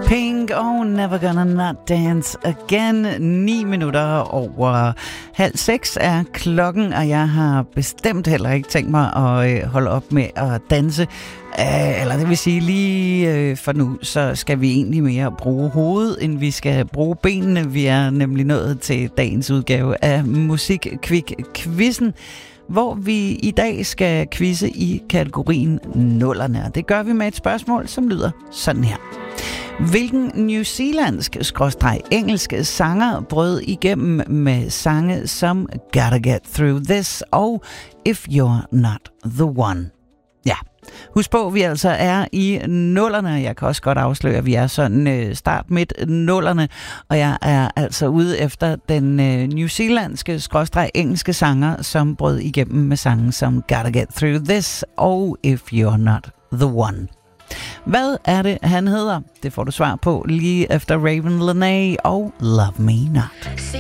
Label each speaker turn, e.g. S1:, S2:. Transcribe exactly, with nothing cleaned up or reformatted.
S1: Pink og Never Gonna Not Dance Again. Ni minutter over halv seks er klokken, og jeg har bestemt heller ikke tænkt mig at holde op med at danse. Eller det vil sige, lige for nu, så skal vi egentlig mere bruge hovedet, end vi skal bruge benene. Vi er nemlig nået til dagens udgave af Musik-Kvik-Quizzen, hvor vi i dag skal quizze i kategorien nullerne. Og det gør vi med et spørgsmål, som lyder sådan her. Hvilken New Zealandsk-engelsk sanger brød igennem med sange som Gotta Get Through This og If You're Not The One? Ja, husk på, at vi altså er i nullerne. Jeg kan også godt afsløre, at vi er sådan start midt nullerne, og jeg er altså ude efter den New Zealandske-engelske sanger, som brød igennem med sange som Gotta Get Through This og If You're Not The One. Hvad er det, han hedder? Det får du svar på lige efter Raven Lenae og Love Me Not.